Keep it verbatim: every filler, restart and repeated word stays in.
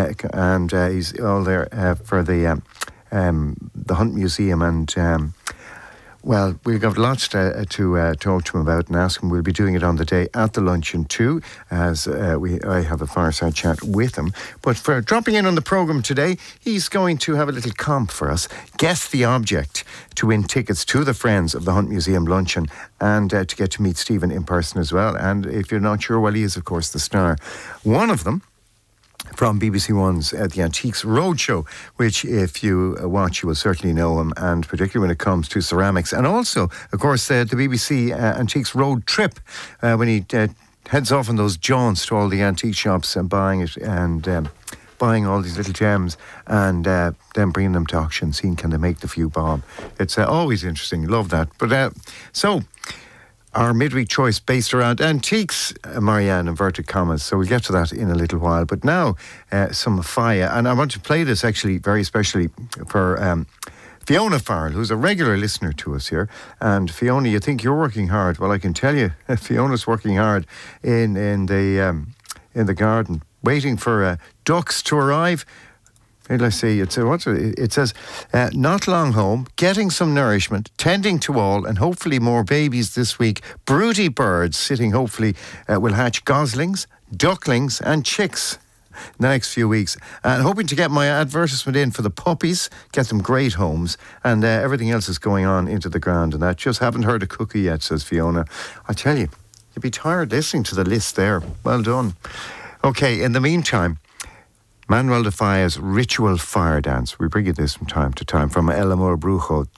uh, and uh, he's all there uh, for the um, um, the Hunt Museum, and um, well, we've got lots to, to uh, talk to him about and ask him. We'll be doing it on the day at the luncheon too, as uh, we I have a fireside chat with him. But for dropping in on the programme today, he's going to have a little comp for us. Guess the object to win tickets to the Friends of the Hunt Museum luncheon, and uh, to get to meet Stephen in person as well. And if you're not sure, well, he is, of course, the star. One of them, from B B C One's uh, The Antiques Roadshow, which if you uh, watch, you will certainly know him, and particularly when it comes to ceramics. And also, of course, uh, the B B C uh, Antiques Road Trip, uh, when he uh, heads off on those jaunts to all the antique shops and buying it, and um, buying all these little gems, and uh, then bringing them to auction, seeing can they make the few bob. It's uh, always interesting. Love that. But uh, so... Our midweek choice based around antiques, uh, Marianne, inverted commas. So we'll get to that in a little while. But now, uh, some Faya. And I want to play this actually very especially for um, Fiona Farrell, who's a regular listener to us here. And Fiona, you think you're working hard. Well, I can tell you, Fiona's working hard in, in, the, um, in the garden, waiting for uh, ducks to arrive. Let's see, it says, what's it? It says uh, not long home, getting some nourishment, tending to all, and hopefully more babies this week. Broody birds sitting, hopefully, uh, will hatch goslings, ducklings, and chicks in the next few weeks. And hoping to get my advertisement in for the puppies, get them great homes, and uh, everything else is going on into the ground. And that just haven't heard a cookie yet, says Fiona. I tell you, you'd be tired listening to the list there. Well done. Okay, in the meantime, Manuel de Falla's Ritual Fire Dance. We bring you this from time to time from El Amor Brujo.